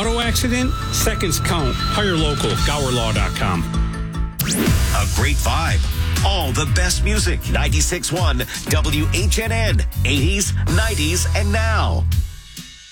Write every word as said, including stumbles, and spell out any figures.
Auto accident? Seconds count. Hire local. Gower Law dot com. A great vibe. All the best music. ninety-six point one W H N N. eighties, nineties, and now.